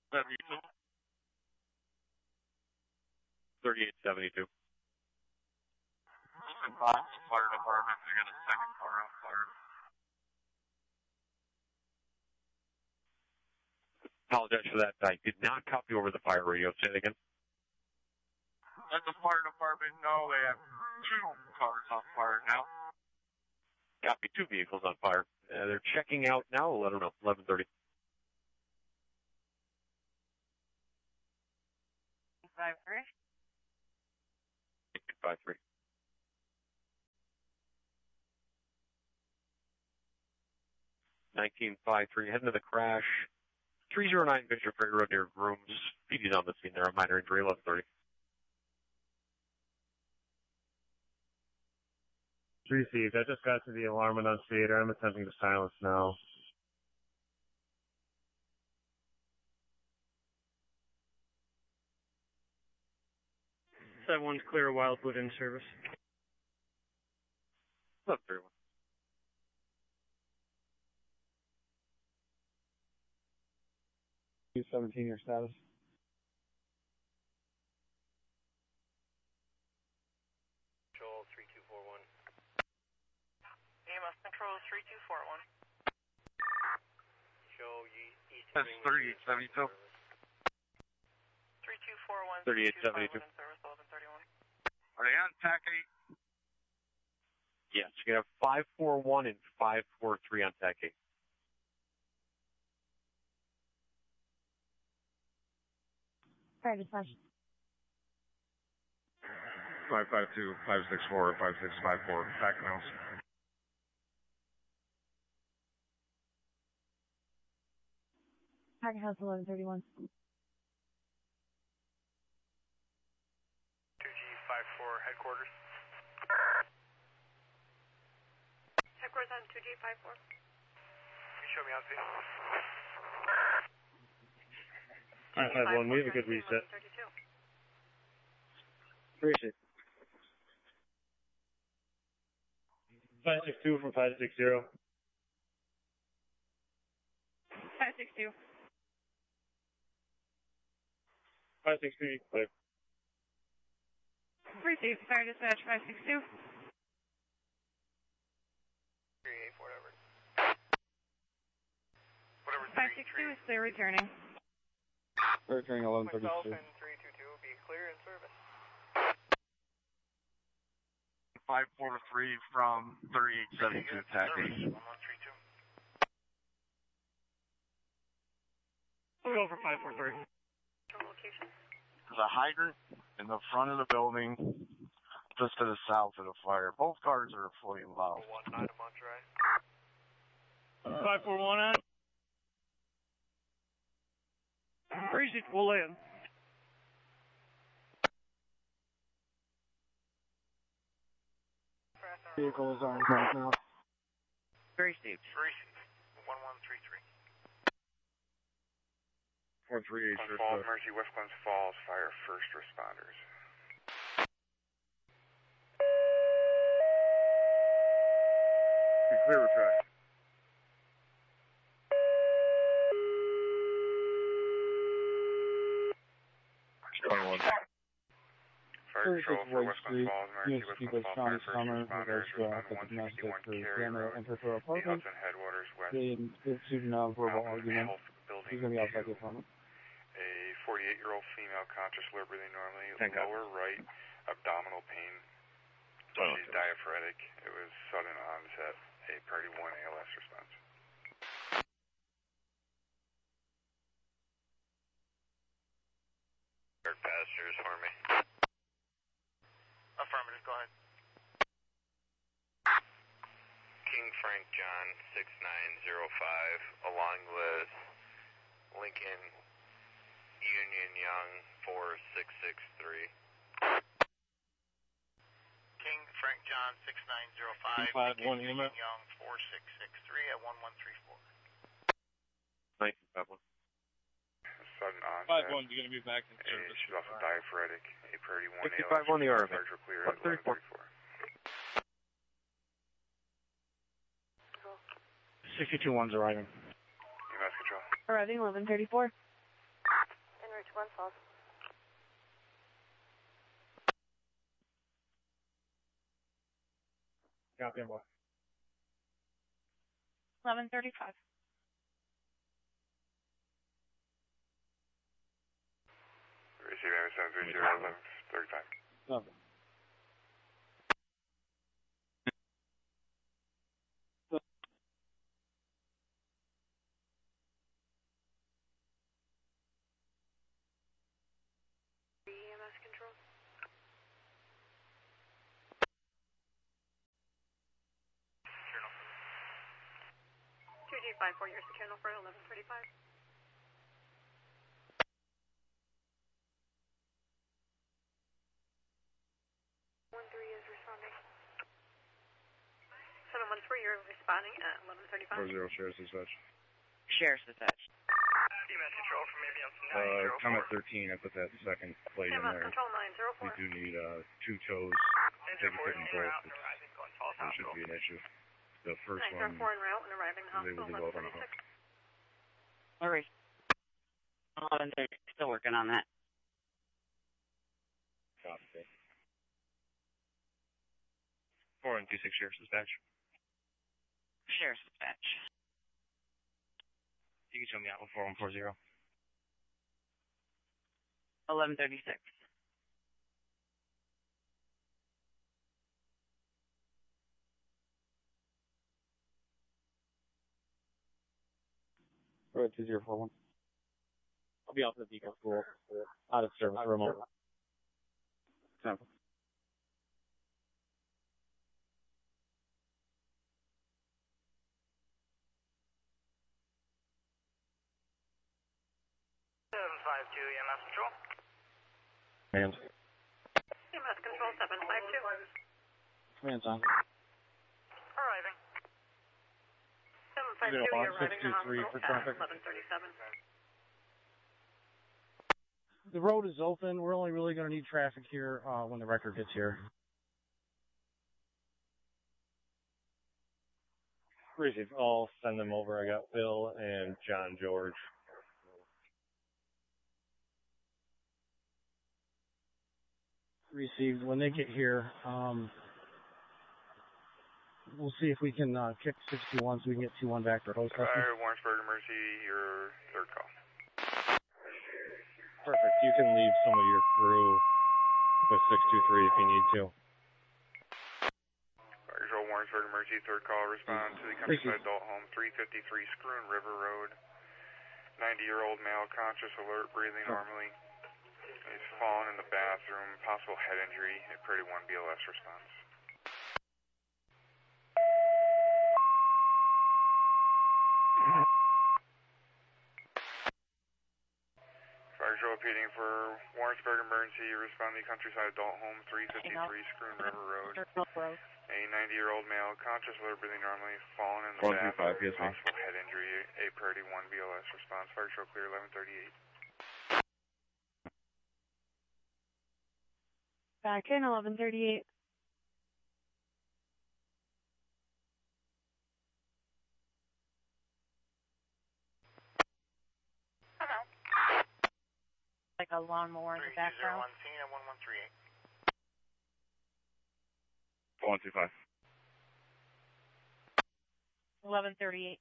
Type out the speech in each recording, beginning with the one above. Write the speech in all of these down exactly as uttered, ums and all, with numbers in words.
seventy-two. thirty-eight seventy-two. Fire department, I got a second car on fire. Apologize for that. I did not copy over the fire radio. Say it again. At the fire department, no, they have two cars on fire now. Copy, two vehicles on fire. Uh, they're checking out now. Let them know. eleven thirty. five three. five three. nineteen five three, heading to the crash. three oh nine Bishop Ferry Road near Grooms. P D's on the scene there. A minor injury, eleven thirty. Received. I just got to the alarm annunciator. I'm attempting to silence now. That one's clear. Wildwood in service. eleven thirty-one. two seventeen, your status. Control three two four one. E M S Control three two four one. Show East. That's thirty-eight seventy-two. three two four one. thirty-eight seventy-two. In service, eleven thirty-one. Are they on T A C eight? Yes, you have five four one and five four three on T A C eight. Fire dispatch. five five two, five six four, five six five four, back now. Target house eleven thirty-one. two G five four headquarters. Headquarters on two G five four. Can you show me on scene? five five one, we have a good reset. Appreciate it. five six two from five six zero. five six two. five six two, clear. Received. Fire dispatch five six two. three eight four, whatever. Whatever. five six two is clear returning. Returning eleven Myself thirty-two. and three two two will be clear in service. five four three from thirty-eight seventy-two T A C eight. one one three two. We'll go for five four three. Location. There's a hydrant in the front of the building, just to the south of the fire. Both cars are fully involved. one nine a month, right? five four one on. Appreciate it. We'll land. Vehicle is on right now. Very steep. Receive. one one three three. four three eight, Glens Falls, Mercy, West Glens Falls, fire first responders. Clear retract. twenty-one. Fire control for West Glens Falls, Mercy, Yes, West because Glens Falls, fire Summer first responders, was uh, respond at one the domestic sixty-one for Cary Grandma Road, enter her the apartment. Hudson Headwaters West. They instituted an verbal Mountain argument. Health Building He's going to be outside two. the apartment. A forty-eight-year-old female conscious, lower breathing normally, Thank God. lower right abdominal pain. Oh, She's okay. diaphoretic. It was sudden onset. A party one A L S response. Third passengers for me. Affirmative, go ahead. King Frank John six nine zero five along with Lincoln Union Young four six six three. King Frank John six nine zero five one Lincoln email. Union Young four six six three at one one three four. nineteen five one. Sudden onset. five one, you're going to be back in A, service. she's also diaphoretic. A priority one A L S. sixty-five on the R M. Charge clear one at thirty-four. eleven thirty-four. sixty-two one's arriving. U M S control. Arriving eleven thirty-four. Glen Falls. Copy on board. eleven thirty-five. Receive Amos seven three zero, eleven thirty-five. Lovely. E M S control. two G five four, you're secure, no further, eleven thirty-five. one three is responding. seven one three, you're responding at eleven thirty-five. four zero, Sheriff's Dispatch. Sheriff's Dispatch. E M S control from A B M nine zero four. Uh, comment thirteen, I put that second plate E in M S there. control nine zero four. We do need, uh, two tows. nine zero four is Taking en both. route and arriving, Glen Falls There should Hospital. be an issue. The first nine zero one four en route and arriving was hospital, able to go eleven up on a thirty-six. hook. All right. eleven thirty. Still working on that. Copy. four one two six Sheriff's Dispatch. Sheriff's Dispatch. You can show me out with four one four zero. eleven thirty-six. Go ahead, two zero four one. I'll be out for the Beacon School. Out of service, remote. Sample. seven five two, E M S control. Hands. E M S control, seven five two. Hands on. Arriving. seven five two, you're arriving to six two three hospital for at traffic. eleven thirty-seven. The road is open. We're only really going to need traffic here uh, when the record gets here. Receive. I'll send them over. I got Bill and John George. Received. When they get here, um, we'll see if we can uh, kick six two one so we can get two one back to host. Fire, Warrensburg Emergency, your third call. Perfect. You can leave some of your crew with six two three if you need to. Fire Control, Warrensburg Emergency, third call. Respond to the Countryside Adult Home, three fifty-three Screwen River Road. ninety-year-old male, conscious, alert, breathing normally. He's fallen in the bathroom, possible head injury. A Priority one B L S response. Fire Control repeating for Warrensburg Emergency, respond to the Countryside Adult Home, three fifty-three Screwen River Road. A ninety-year-old male, conscious, alert, breathing normally, fallen in the one two five, bathroom, yes, ma'am. possible head injury. A Priority one B L S response. Fire Control clear, eleven thirty-eight. Back in, eleven thirty-eight. Like a lawnmower in the background. one scene at one one three eight. one two five. eleven thirty-eight.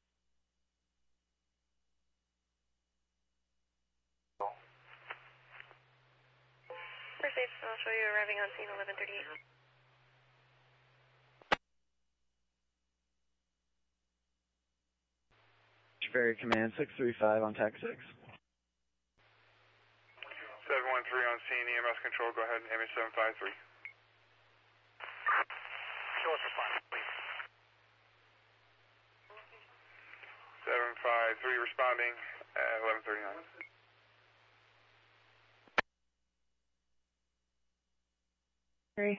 First aid, I'll show you arriving on scene eleven thirty-eight. Ferry Command six three five on TAC six. seven one three on scene, E M S control, go ahead, M H seven five three. Show us response, please. seven five three responding at eleven thirty-nine. Three.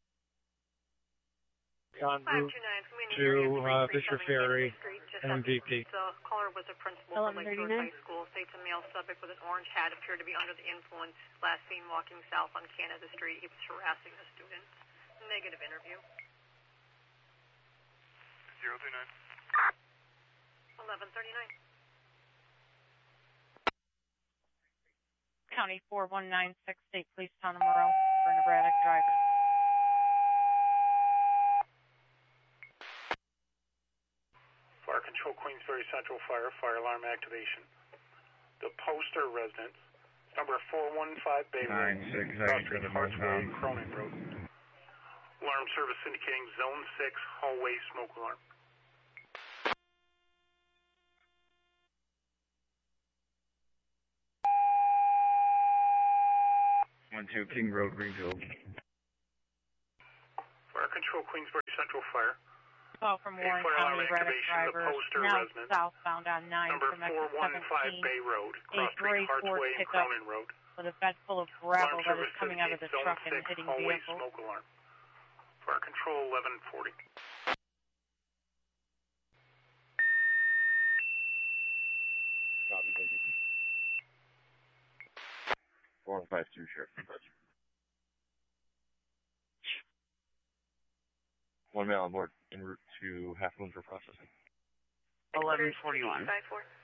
On five route two nine, to uh, Fisher Ferry, M V P. The caller was a principal from Lake Shore eleven thirty-nine. High School. States a male subject with an orange hat appeared to be under the influence. Last seen walking south on Canada Street. He was harassing a student. Negative interview. zero three nine. eleven thirty-nine. County four one nine six, State Police Town of Monroe for an erratic driver. Fire Control, Queensbury Central Fire, fire alarm activation. The Poster residence, number four one five Bay Road, Cross Street, Hartsway, Cronin Road. Alarm service indicating Zone six, hallway smoke alarm. one two King Road, Greenfield. Fire Control, Queensbury Central Fire. Call from Warren County, erratic driver, now southbound on nine from exit seventeen. Bay Road, A gray Ford pickup with a bed full of gravel that is coming out of the truck and hitting vehicles. Smoke alarm. Fire Control, eleven forty. Copy, thank you. four one five two, Sheriff. One male on board en route to Half Moon for processing. eleven forty-one. five four.